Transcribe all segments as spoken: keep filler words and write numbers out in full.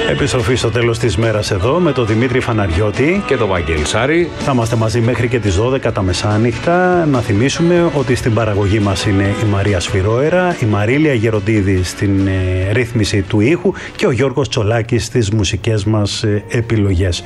Επιστροφή στο τέλος της μέρας εδώ με τον Δημήτρη Φαναριώτη και τον Βαγγέλη Σάρη. Θα είμαστε μαζί μέχρι και τις δώδεκα τα μεσάνυχτα. Να θυμίσουμε ότι στην παραγωγή μας είναι η Μαρία Σφυρόερα, η Μαρίλια Γεροντίδη στην ε, ρύθμιση του ήχου και ο Γιώργος Τσολάκης στις μουσικές μας ε, επιλογές.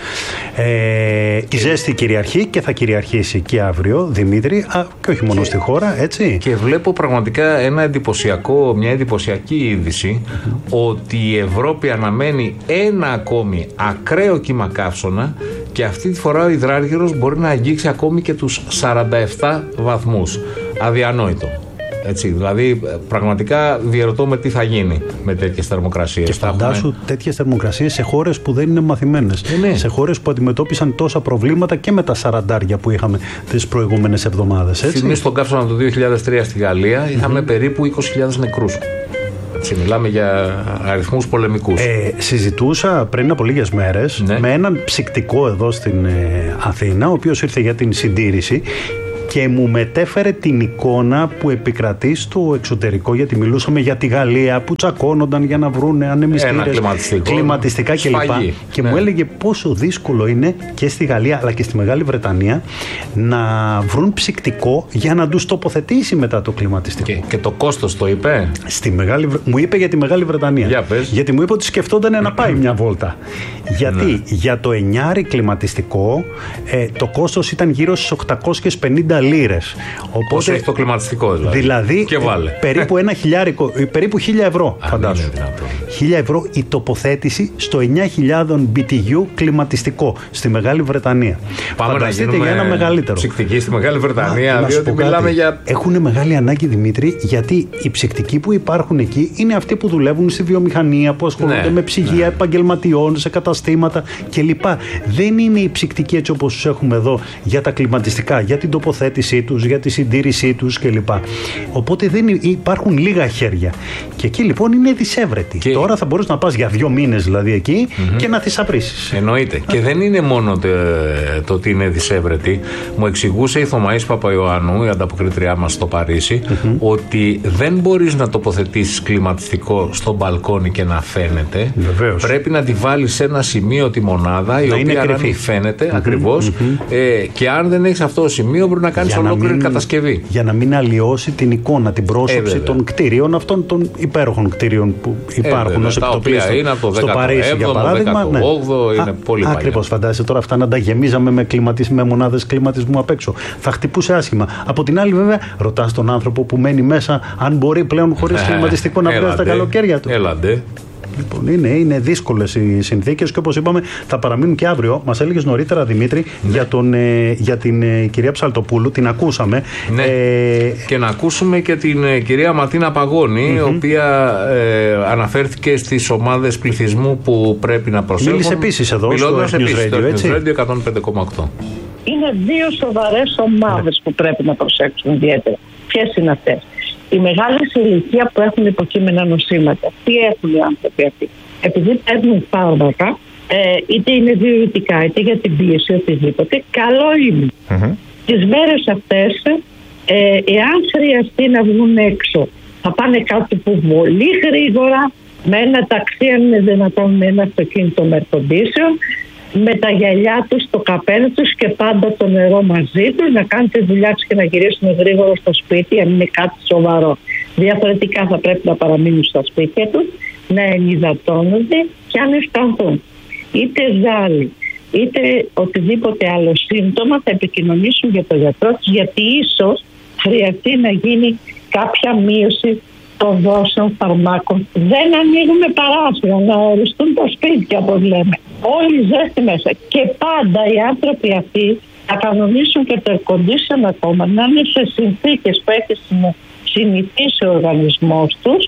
Ε, η ζέστη κυριαρχεί και θα κυριαρχήσει και αύριο, Δημήτρη, α, και όχι μόνο και, στη χώρα, έτσι. Και βλέπω πραγματικά ένα εντυπωσιακό, μια εντυπωσιακή είδηση mm-hmm. ότι η Ευρώπη αναμένει ένα ακόμη ακραίο κύμα καύσωνα και αυτή τη φορά ο υδράργυρος μπορεί να αγγίξει ακόμη και τους σαράντα επτά βαθμούς. Αδιανόητο. Έτσι, δηλαδή πραγματικά διαρωτώ με τι θα γίνει με τέτοιες θερμοκρασίες. Και φαντάσου έχουμε... τέτοιες θερμοκρασίες σε χώρες που δεν είναι μαθημένες. Ε, ναι. Σε χώρες που αντιμετώπισαν τόσα προβλήματα και με τα σαραντάρια που είχαμε τις προηγούμενες εβδομάδες. Θυμίζω τον καύσωνα του δύο χιλιάδες τρία στη Γαλλία είχαμε mm-hmm. περίπου είκοσι χιλιάδες νεκρούς. Έτσι, μιλάμε για αριθμούς πολεμικούς. Ε, συζητούσα πριν από λίγες μέρες ναι. με έναν ψυκτικό εδώ στην ε, Αθήνα, ο οποίος ήρθε για την συντήρηση και μου μετέφερε την εικόνα που επικρατεί στο εξωτερικό, γιατί μιλούσαμε για τη Γαλλία που τσακώνονταν για να βρουν ανεμιστήρες, κλιματιστικά κλπ. Και ναι. μου έλεγε πόσο δύσκολο είναι και στη Γαλλία αλλά και στη Μεγάλη Βρετανία να βρουν ψυκτικό για να τους τοποθετήσει μετά το κλιματιστικό. Και, και το κόστος το είπε. Στη Μεγάλη, μου είπε για τη Μεγάλη Βρετανία. Για πες. Γιατί μου είπε ότι σκεφτόταν να πάει μια βόλτα. Γιατί ναι. για το εννιάρι κλιματιστικό ε, το κόστος ήταν γύρω στις οκτακόσιες πενήντα λίρες. Οπότε, όσο έχει το κλιματιστικό δηλαδή. Δηλαδή και βάλε. περίπου ένα χιλιάρικο, περίπου χίλια ευρώ φαντάσου. Χίλια ευρώ η τοποθέτηση στο εννιά χιλιάδες μπι τι γιου κλιματιστικό στη Μεγάλη Βρετανία. Πάμε φανταστείτε για ένα μεγαλύτερο. Ψυκτική στη Μεγάλη Βρετανία, να, διότι να μιλάμε για... Έχουν μεγάλη ανάγκη, Δημήτρη, γιατί οι ψυκτικοί που υπάρχουν εκεί είναι αυτοί που δουλεύουν στη βιομηχανία, που ασχολούνται ναι, με ψυγεία ναι. επαγγελματιών, σε καταστήματα κλπ. Δεν είναι οι ψυκτικοί έτσι όπως τους έχουμε εδώ για τα κλιματιστικά, για την τοποθέτησή τους, για τη συντήρησή τους κλπ. Οπότε δεν υπάρχουν λίγα χέρια. Και εκεί λοιπόν είναι δισεύρετοι. Και... Τώρα θα μπορείς να πας για δύο μήνες δηλαδή εκεί mm-hmm. και να θησαπρίσεις. Εννοείται. Α. Και δεν είναι μόνο το, το ότι είναι δισεύρετοι. Μου εξηγούσε η Θωμαής Παπαϊωάννου, η ανταποκρίτριά μας στο Παρίσι, mm-hmm. ότι δεν μπορείς να τοποθετήσεις κλιματιστικό στο μπαλκόνι και να φαίνεται. Βεβαίως. Πρέπει να τη βάλεις σε ένα σημείο τη μονάδα, η να οποία να μην φαίνεται mm-hmm. ακριβώς. Mm-hmm. Ε, και αν δεν έχεις αυτό το σημείο, πρέπει να κάνεις ολόκληρη μην, κατασκευή. Για να μην αλλοιώσει την εικόνα, την πρόσωψη ε, των κτίριων, αυτών των υπέροχων κτίριων που υπάρχουν ε, ως επιτοπλίστων στο, στο Παρίσι, για παράδειγμα. Ναι. Είναι Α, πολύ παλιά. Ακριβώς, φαντάζεσαι τώρα αυτά να τα γεμίζαμε με, κλιματισ, με μονάδες κλιματισμού απ' έξω. Θα χτυπούσε άσχημα. Από την άλλη, βέβαια, ρωτάς τον άνθρωπο που μένει μέσα αν μπορεί πλέον χωρίς κλιματιστικό να βγάζει τα καλοκαίρια του. Έλαντε. Λοιπόν, είναι, είναι δύσκολες οι συνθήκες και όπως είπαμε θα παραμείνουν και αύριο. Μας έλεγες νωρίτερα, Δημήτρη, ναι. για, τον, ε, για την ε, κυρία Ψαλτοπούλου, την ακούσαμε. Ναι. Ε, και να ακούσουμε και την ε, κυρία Ματίνα Παγώνη, mm-hmm. η οποία ε, αναφέρθηκε στις ομάδες πληθυσμού που πρέπει να προσέχουν. Μίλησε επίσης εδώ Μιλώντας στο News Radio, έτσι. News Radio εκατόν πέντε κόμμα οκτώ. Είναι δύο σοβαρές ομάδες ναι. που πρέπει να προσέξουν ιδιαίτερα. Ποιες είναι αυτές? Οι μεγάλες ηλικία που έχουν υποκείμενα νοσήματα. Τι έχουν οι άνθρωποι αυτοί? Επειδή παίρνουν φάρμακα, ε, είτε είναι διουρητικά, είτε για την πίεση, οτιδήποτε, καλό είναι. Mm-hmm. Τις μέρες αυτές, ε, εάν χρειαστεί να βγουν έξω, θα πάνε κάτω που πολύ γρήγορα, με ένα ταξί, αν είναι δυνατόν, με ένα αυτοκίνητο με air condition, με τα γυαλιά τους, το καπέλο τους και πάντα το νερό μαζί τους, να κάνουν τη δουλειά τους και να γυρίσουν γρήγορα στο σπίτι, αν είναι κάτι σοβαρό. Διαφορετικά θα πρέπει να παραμείνουν στα σπίτια τους, να ενυδατώνονται και αν αισθανθούν είτε ζάλι είτε οτιδήποτε άλλο σύμπτωμα, θα επικοινωνήσουν για τον γιατρό τους, γιατί ίσως χρειαστεί να γίνει κάποια μείωση των δόσεων φαρμάκων. Δεν ανοίγουμε παράθυρα, να οριστούν τα σπίτια, όπως λέμε. Όλη η ζέστη μέσα. Και πάντα οι άνθρωποι αυτοί θα κανονίσουν και το air condition ακόμα, να είναι σε συνθήκες που έχει συνηθίσει ο οργανισμός τους.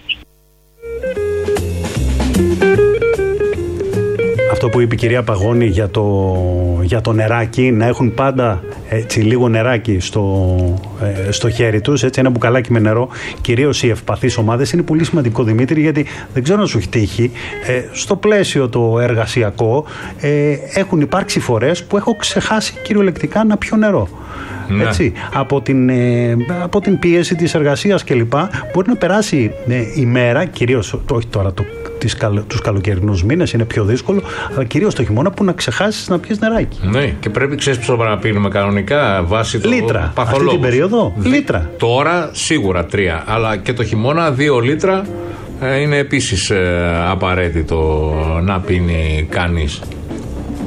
Αυτό που είπε η κυρία Παγώνη για το, για το νεράκι, να έχουν πάντα έτσι, λίγο νεράκι στο, ε, στο χέρι τους, έτσι, ένα μπουκαλάκι με νερό, κυρίως οι ευπαθείς ομάδες, είναι πολύ σημαντικό, Δημήτρη, γιατί δεν ξέρω αν σου έχει τύχει, ε, στο πλαίσιο το εργασιακό ε, έχουν υπάρξει φορές που έχω ξεχάσει κυριολεκτικά να πιω νερό. Ναι. Έτσι, από, την, ε, από την πίεση της εργασίας κλπ. Μπορεί να περάσει ε, η μέρα, κυρίως, όχι τώρα το τις, τους καλοκαιρινούς μήνες είναι πιο δύσκολο, αλλά κυρίως το χειμώνα που να ξεχάσεις να πιεις νεράκι. Ναι, και πρέπει, ξέρεις πόσο να πίνουμε κανονικά βάσει του λίτρα. παθολόγους. Αυτή την περίοδο, Δι... λίτρα. Τώρα σίγουρα τρία, αλλά και το χειμώνα δύο λίτρα ε, είναι επίσης ε, απαραίτητο να πίνει κανείς.